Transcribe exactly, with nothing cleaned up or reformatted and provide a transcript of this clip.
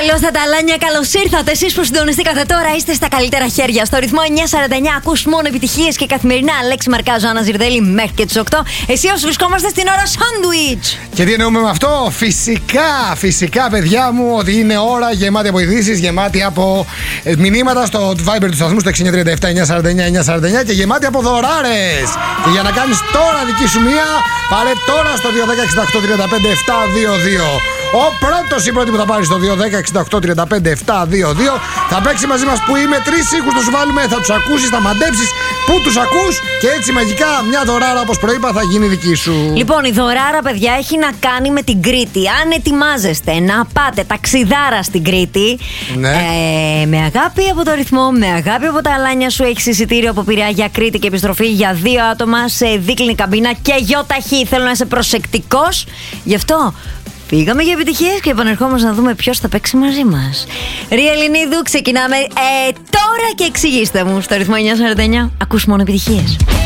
Καλώς τα ταλάνια, καλώς ήρθατε. Εσείς που συντονιστήκατε τώρα είστε στα καλύτερα χέρια. Στο ρυθμό εννιά σαράντα εννιά ακούς μόνο επιτυχίες και καθημερινά. Λέξη Μαρκάζο, Άννα Ζιρδέλη μέχρι και τις οκτώ. Εσύ όσοι βρισκόμαστε στην ώρα σάντουιτς. Και τι εννοούμε με αυτό? Φυσικά, φυσικά παιδιά μου, ότι είναι ώρα γεμάτη από ειδήσεις, γεμάτη από μηνύματα στο Viber του σταθμού στο έξι εννιά τρία επτά εννιά σαράντα εννιά εννιά σαράντα εννιά και γεμάτη από δωράρες. Και για να κάνεις τώρα δική σου μία, πάρε τώρα στο δύο ένα εξήντα οκτώ τριάντα πέντε επτά δύο δύο. Ο πρώτος ή πρώτη που θα πάρει στο δύο ένα εξήντα οκτώ τριάντα πέντε επτά δύο δύο θα παίξει μαζί μας που είμαι. Τρεις ήχους θα σου βάλουμε, θα τους ακούσεις, θα μαντέψεις πού τους ακούς και έτσι μαγικά μια δωράρα, όπως προείπα, θα γίνει δική σου. Λοιπόν, η δωράρα, παιδιά, έχει να κάνει με την Κρήτη. Αν ετοιμάζεστε να πάτε ταξιδάρα στην Κρήτη, ναι. ε, με αγάπη από το ρυθμό, με αγάπη από τα αλάνια σου, έχεις εισιτήριο από Πειραιά για Κρήτη και επιστροφή για δύο άτομα σε δίκλινη καμπίνα και γιοταχή. Θέλω να είσαι προσεκτικός. Γι' αυτό πήγαμε για επιτυχίες και επανερχόμαστε να δούμε ποιος θα παίξει μαζί μας. Ρία Ελληνίδου, ξεκινάμε ε, τώρα και εξηγήστε μου στο ρυθμό εννιά σαράντα εννιά. Ακούς μόνο επιτυχίες.